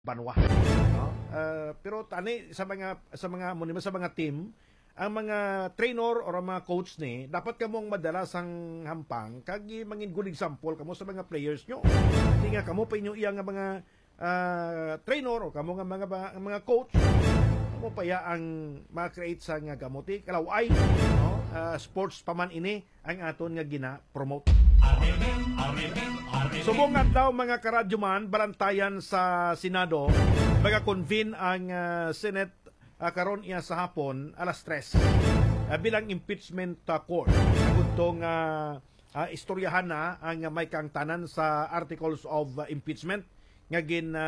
banwa, no? Pero tani sa mga team, ang mga trainer or ang mga coach ni dapat kamong madala sang hampang kag mangin good example kamo sa mga players nyo. Hindi nga kamo pa inyo iya nga mga trainer o kamo nga mga coach mo pa ya ang ma-create sa nga gamuti kalaway, no? Sports pa man ini ang aton nga gina-promote. Subong nga daw mga karadyoman balantayan sa Senado maga-convene ang Senate karon iya sa hapon alas 3 bilang impeachment court. Agudtong istoryahan na ang may kang tanan sa articles of impeachment nga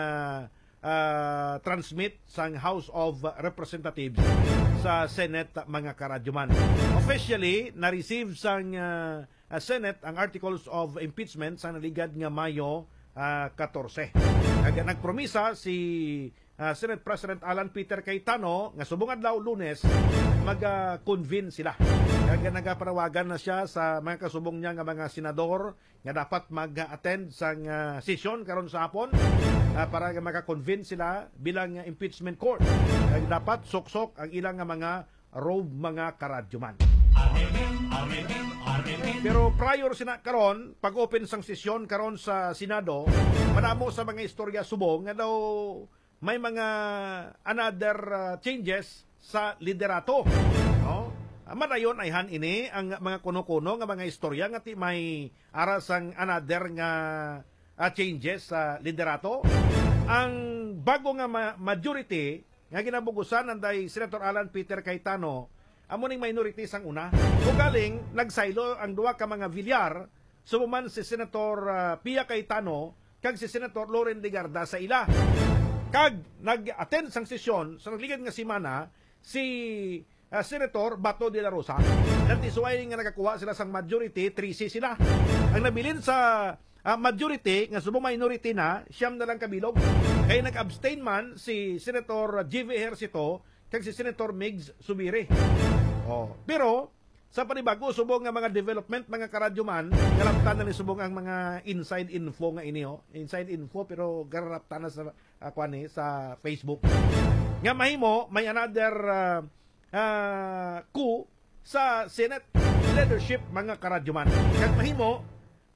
transmit sa House of Representatives sa Senate mga karadyoman. Officially na-receive sa Senate ang articles of impeachment sa naligad nga Mayo 14. Nagpromisa si Senate President Alan Peter Cayetano nga subong adlaw Lunes mag-convene sila. Nagapanawagan na siya sa mga kasubong niya nga mga senador nga dapat mag-attend sa session karon sa hapon para maka-convene sila bilang impeachment court. Dapat sok-sok ang ilang mga robe mga karadyoman. Pero prior sina karon pag-open sang session karon sa Senado, madamo sa mga istorya subong nga daw may mga another changes sa liderato, no? Madayon ay han ini ang mga kuno-kuno nga mga istorya nga ti may aras ang another nga changes sa liderato. Ang bago nga majority nga ginabugusan anday Senator Alan Peter Cayetano amo ning minority sang una. O galing nagsaylo ang duwa ka mga Villar sumuman si Senator Pia Cayetano kag si Senator Loren Legarda sa ila. Kag nag-attend sang sesyon sa nagligad nga semana si Senator Bato de la Rosa. Natisuay nga nakakuha sila sang majority, 3C sila. Ang nabilin sa majority nga subong minority na siyam na lang kabilog. Kaya nag-abstain man si Senator G.V. Ejercito kag si Senator Migs Subiri. Pero sa panibago subong nga mga development mga karadyoman, garaptan na ni subong ang mga inside info nga ini inside info pero garaptan na sa sa Facebook. Nga mahimo may another coup sa Senate leadership mga karadyoman. Kag mahimo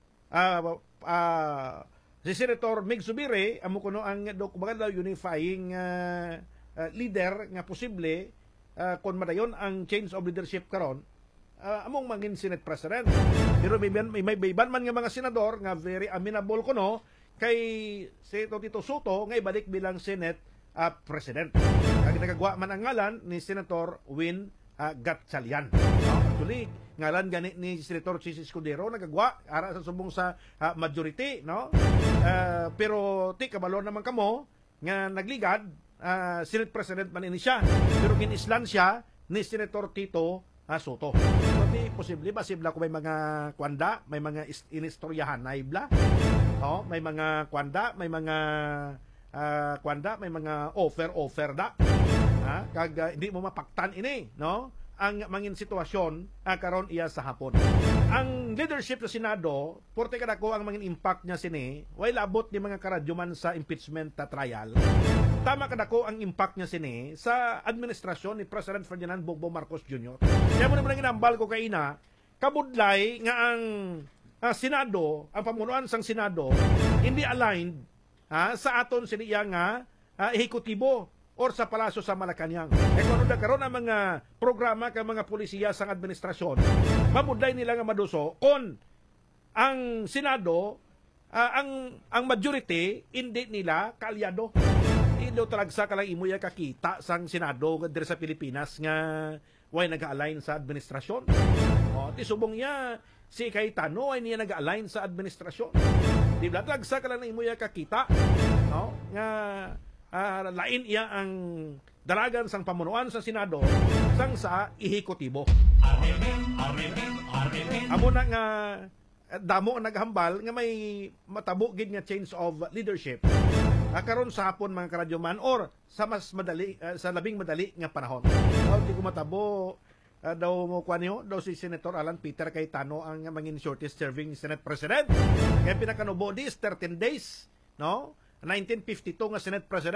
si Senator Mig Subiri amo kuno ang kumbaga unifying leader nga posible kung madayon ang change of leadership karon among mangin Senate President. Pero may bayban man nga mga senador nga very amenable kuno kay si Tito Soto nga ibalik bilang Senate President. Nagagawa man ang ngalan ni Senator Win Gatchalian. Actually, ngalan gani ni Senator Chis Escudero nagagawa ara sa subong sa majority, no? Pero ti kabalo naman kamo nga nagligad Senate President man ini siya. Pero ginislan siya ni Senator Tito Soto. Hindi posible ba sibla ko may mga kwanda, may mga inistoryahan na ibla. May mga kwanda, may mga may mga offer da. Kag hindi mo mapaktan ini, no? Ang mangin sitwasyon karon iya sa hapon. Ang leadership sa Senado, porte kadako ang mangin impact niya sini, way labot ni mga karadyoman sa impeachment trial. Tama kadako ang impact niya sini sa administrasyon ni President Ferdinand Bongbong Marcos Jr. Kaya mo naman ginambal ko kay ina, kabudlay nga ang Senado, ang pamunuan sang Senado, hindi aligned sa aton siniya nga ehekutibo or sa palasyo sa Malacañang. Kung ano karon ang mga programa ka mga polisiya sa administrasyon, mamudlay nila nga maduso kung ang Senado, ang majority, hindi nila kaalyado. Hindi talagsa ka lang imuya kakita sang Senado diri sa Pilipinas nga way nag-align sa administrasyon. Tisubong niya, si Cayetano ay niya nag-align sa administrasyon. Di ba talagsa ka lang imuya kakita, no? Nga lain iya ang dalagan sang pamunuan sa Senado sang sa ehekutibo. Amo na nga damo naghambal nga may matabo gid nga change of leadership karon sa hapon mga karadyoman or sa mas madali sa labing madali nga panahon. Di ko matabo daw mo kuanyo daw si Senator Alan Peter Cayetano ang mangin shortest serving Senate President. Kaya pinakanubo dis 13 days, no? 1952 nga Senate President